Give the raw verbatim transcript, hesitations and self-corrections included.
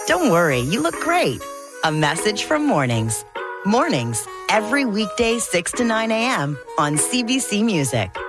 Don't worry, you look great. A message from Mornings. Mornings, every weekday six to nine a.m. on C B C Music.